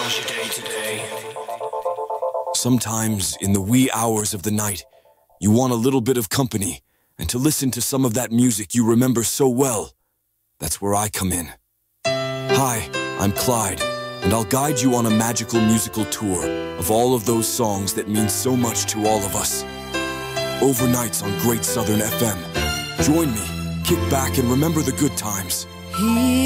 your day today? Sometimes, in the wee hours of the night, you want a little bit of company and to listen to some of that music you remember so well. That's where I come in. Hi, I'm Clyde, and I'll guide you on a magical musical tour of all of those songs that mean so much to all of us. Overnights on Great Southern FM. Join me, kick back, and remember the good times.